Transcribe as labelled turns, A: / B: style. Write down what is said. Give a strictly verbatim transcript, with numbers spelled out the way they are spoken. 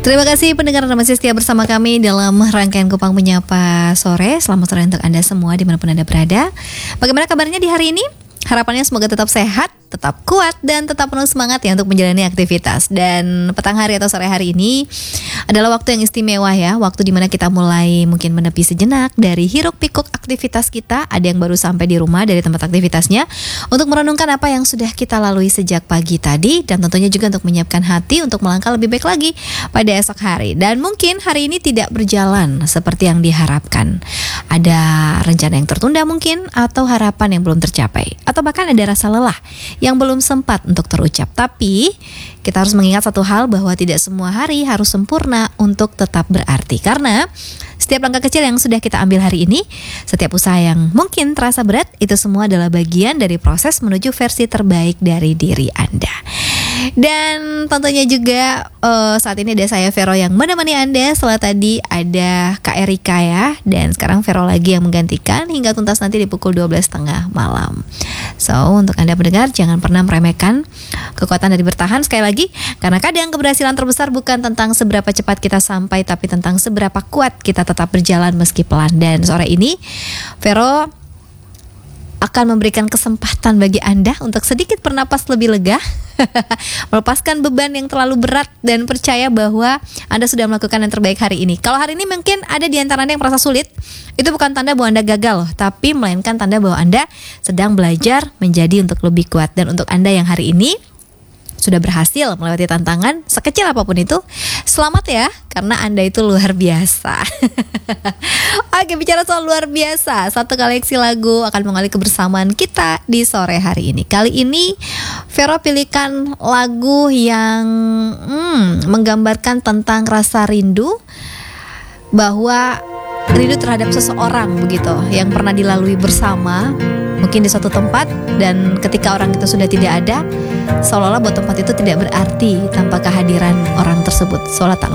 A: Terima kasih pendengar Anda masih setia bersama kami dalam rangkaian Kupang Menyapa Sore. Selamat sore untuk Anda semua dimanapun Anda berada. Bagaimana kabarnya di hari ini? Harapannya semoga tetap sehat, tetap kuat, dan tetap penuh semangat ya untuk menjalani aktivitas. Dan petang hari atau sore hari ini adalah waktu yang istimewa ya. Waktu dimana kita mulai mungkin menepi sejenak dari hiruk pikuk aktivitas kita. Ada yang baru sampai di rumah dari tempat aktivitasnya, untuk merenungkan apa yang sudah kita lalui sejak pagi tadi. Dan tentunya juga untuk menyiapkan hati untuk melangkah lebih baik lagi pada esok hari. Dan mungkin hari ini tidak berjalan seperti yang diharapkan. Ada rencana yang tertunda mungkin, atau harapan yang belum tercapai, atau bahkan ada rasa lelah yang belum sempat untuk terucap. Tapi kita harus mengingat satu hal, bahwa tidak semua hari harus sempurna untuk tetap berarti. Karena setiap langkah kecil yang sudah kita ambil hari ini, setiap usaha yang mungkin terasa berat, itu semua adalah bagian dari proses menuju versi terbaik dari diri Anda. Dan tentunya juga uh, saat ini ada saya Vero yang menemani Anda. Setelah tadi ada Kak Erika ya, dan sekarang Vero lagi yang menggantikan hingga tuntas nanti di pukul dua belas tiga puluh malam. So untuk Anda pendengar, jangan pernah meremehkan kekuatan dari bertahan. Sekali lagi, karena kadang keberhasilan terbesar bukan tentang seberapa cepat kita sampai, tapi tentang seberapa kuat kita tetap berjalan meski pelan. Dan sore ini Vero akan memberikan kesempatan bagi Anda untuk sedikit bernapas lebih lega, melepaskan beban yang terlalu berat, dan percaya bahwa Anda sudah melakukan yang terbaik hari ini. Kalau hari ini mungkin ada di antara Anda yang merasa sulit, itu bukan tanda bahwa Anda gagal loh, tapi melainkan tanda bahwa Anda sedang belajar menjadi untuk lebih kuat. Dan untuk Anda yang hari ini sudah berhasil melewati tantangan sekecil apapun itu, selamat ya, karena Anda itu luar biasa. Oke, bicara soal luar biasa, satu koleksi lagu akan mengalih kebersamaan kita di sore hari ini. Kali ini Vero pilihkan lagu yang hmm, menggambarkan tentang rasa rindu, bahwa rindu terhadap seseorang begitu, yang pernah dilalui bersama, mungkin di suatu tempat, dan ketika orang itu sudah tidak ada, seolah-olah buat tempat itu tidak berarti tanpa kehadiran orang tersebut. Seolah tak